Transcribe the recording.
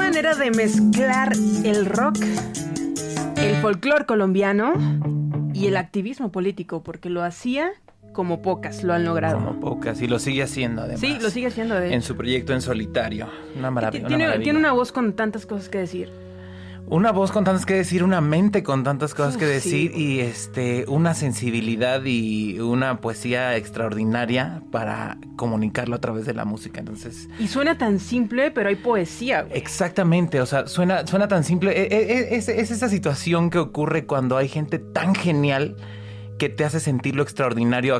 manera de mezclar el rock, el folclore colombiano y el activismo político, porque lo hacía como pocas lo han logrado. Como pocas, y lo sigue haciendo además. Sí, lo sigue haciendo en su proyecto en solitario. Una maravilla. Tiene una voz con tantas cosas que decir. Una voz con tantas que decir, una mente con tantas cosas que decir, sí. Y una sensibilidad y una poesía extraordinaria para comunicarlo a través de la música. Entonces, y suena tan simple, pero hay poesía, güey. Exactamente, o sea, suena tan simple. Es esa situación que ocurre cuando hay gente tan genial que te hace sentir lo extraordinario